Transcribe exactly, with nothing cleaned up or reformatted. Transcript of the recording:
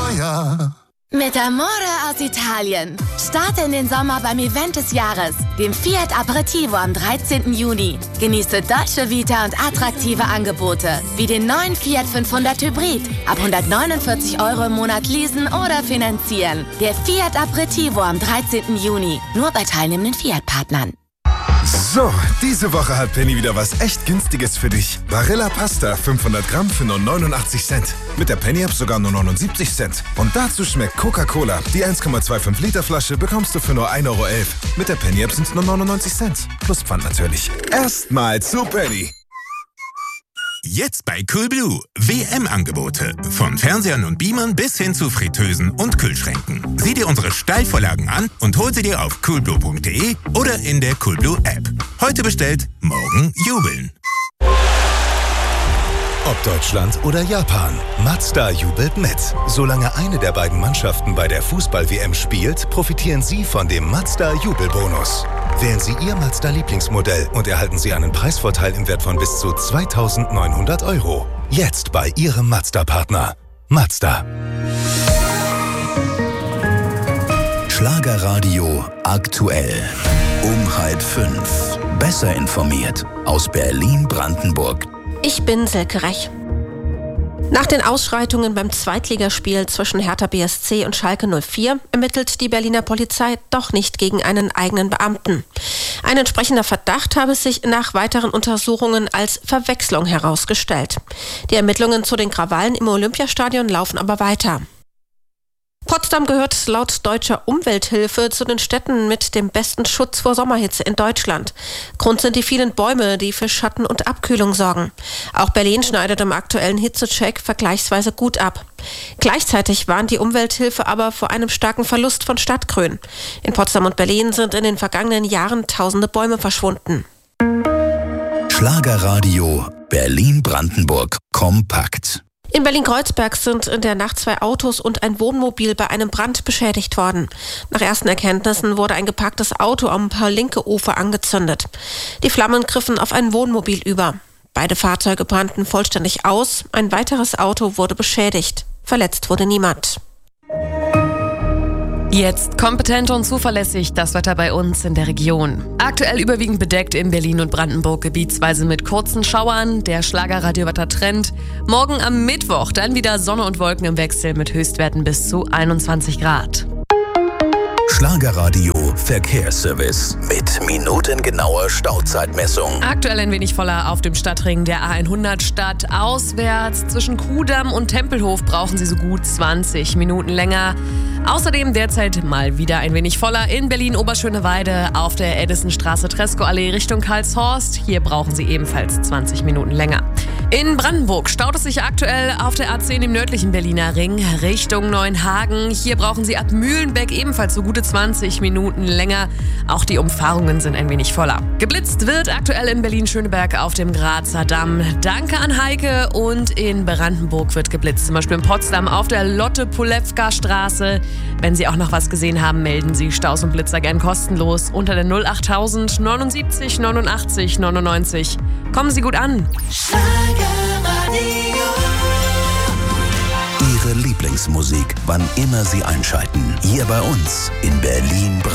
teuer. Mit Amore aus Italien. Starte in den Sommer beim Event des Jahres, dem Fiat Aperitivo am dreizehnten Juni. Genieße Dolce Vita und attraktive Angebote, wie den neuen Fiat fünfhundert Hybrid. Ab hundertneunundvierzig Euro im Monat leasen oder finanzieren. Der Fiat Aperitivo am dreizehnten Juni. Nur bei teilnehmenden Fiat-Partnern. So, diese Woche hat Penny wieder was echt Günstiges für dich. Barilla Pasta fünfhundert Gramm für nur neunundachtzig Cent. Mit der Penny-App sogar nur neunundsiebzig Cent. Und dazu schmeckt Coca-Cola. Die eins Komma fünfundzwanzig Liter Flasche bekommst du für nur ein Euro elf. Mit der Penny-App sind es nur neunundneunzig Cent. Plus Pfand natürlich. Erstmal zu Penny. Jetzt bei Coolblue. W M-Angebote. Von Fernsehern und Beamern bis hin zu Fritteusen und Kühlschränken. Sieh dir unsere Steilvorlagen an und hol sie dir auf coolblue punkt de oder in der Coolblue-App. Heute bestellt, morgen jubeln. Ob Deutschland oder Japan, Mazda jubelt mit. Solange eine der beiden Mannschaften bei der Fußball-W M spielt, profitieren Sie von dem Mazda-Jubelbonus. Wählen Sie Ihr Mazda-Lieblingsmodell und erhalten Sie einen Preisvorteil im Wert von bis zu zweitausendneunhundert Euro. Jetzt bei Ihrem Mazda-Partner. Mazda. Schlagerradio aktuell. Um halb fünf. Besser informiert. Aus Berlin-Brandenburg. Ich bin Silke Rech. Nach den Ausschreitungen beim Zweitligaspiel zwischen Hertha B S C und Schalke null vier ermittelt die Berliner Polizei doch nicht gegen einen eigenen Beamten. Ein entsprechender Verdacht habe sich nach weiteren Untersuchungen als Verwechslung herausgestellt. Die Ermittlungen zu den Krawallen im Olympiastadion laufen aber weiter. Potsdam gehört laut Deutscher Umwelthilfe zu den Städten mit dem besten Schutz vor Sommerhitze in Deutschland. Grund sind die vielen Bäume, die für Schatten und Abkühlung sorgen. Auch Berlin schneidet im aktuellen Hitzecheck vergleichsweise gut ab. Gleichzeitig warnt die Umwelthilfe aber vor einem starken Verlust von Stadtgrün. In Potsdam und Berlin sind in den vergangenen Jahren tausende Bäume verschwunden. Schlagerradio Berlin-Brandenburg kompakt. In Berlin-Kreuzberg sind in der Nacht zwei Autos und ein Wohnmobil bei einem Brand beschädigt worden. Nach ersten Erkenntnissen wurde ein geparktes Auto am Paul-Lincke-Ufer angezündet. Die Flammen griffen auf ein Wohnmobil über. Beide Fahrzeuge brannten vollständig aus. Ein weiteres Auto wurde beschädigt. Verletzt wurde niemand. Jetzt kompetent und zuverlässig das Wetter bei uns in der Region. Aktuell überwiegend bedeckt in Berlin und Brandenburg, gebietsweise mit kurzen Schauern. Der Schlagerradiowetter-Trend. Morgen am Mittwoch dann wieder Sonne und Wolken im Wechsel mit Höchstwerten bis zu einundzwanzig Grad. Schlagerradio Verkehrsservice mit minutengenauer Stauzeitmessung. Aktuell ein wenig voller auf dem Stadtring der A hundert Stadt auswärts. Zwischen Kudamm und Tempelhof brauchen Sie so gut zwanzig Minuten länger. Außerdem derzeit mal wieder ein wenig voller in Berlin-Oberschöneweide auf der Edisonstraße Tresco-Allee Richtung Karlshorst. Hier brauchen Sie ebenfalls zwanzig Minuten länger. In Brandenburg staut es sich aktuell auf der A zehn im nördlichen Berliner Ring Richtung Neuenhagen. Hier brauchen Sie ab Mühlenbeck ebenfalls so gute zwanzig Minuten länger. Auch die Umfahrungen sind ein wenig voller. Geblitzt wird aktuell in Berlin-Schöneberg auf dem Grazer Damm. Danke an Heike. Und in Brandenburg wird geblitzt, zum Beispiel in Potsdam auf der Lotte-Polewka-Straße. Wenn Sie auch noch was gesehen haben, melden Sie Staus und Blitzer gern kostenlos unter der null achttausend neunundsiebzig neunundachtzig neunundneunzig. Kommen Sie gut an. Ihre Lieblingsmusik, wann immer Sie einschalten. Hier bei uns in Berlin.